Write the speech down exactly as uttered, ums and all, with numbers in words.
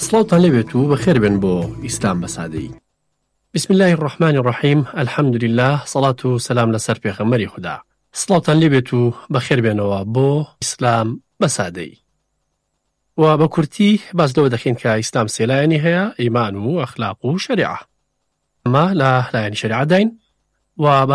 سڵاوتان لێبێت و بەخێر بێن بۆ ئیسلام بەسادەیی. بسم الله الرحمن الرحیم. الحمد لله، صلاة و سلام لەسەر پێغەمبەری خوددا. سڵاوتان لێبێت و بەخێر بێنەوە بۆ ئیسلام بەسادەیی. و بە کورتی باس لەوە دەخین کە ئیسلام سێ لایەنی هەیە: ئیمان و ئەخلاق و شەریعە. ئەمە لە لایەنی شەریعە داین و